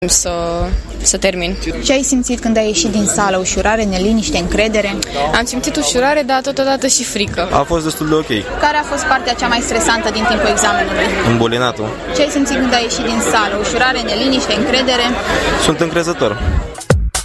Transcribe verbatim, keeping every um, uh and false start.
să, să termin. Ce ai simțit când ai ieșit din sală? Ușurare, neliniște, încredere? Am simțit ușurare, dar totodată și frică. A fost destul de ok. Care a fost partea cea mai stresantă din timpul examenului? Îmbolinatul. Ce ai simțit când ai ieșit din sală? Ușurare, neliniște, încredere? Sunt încrezător.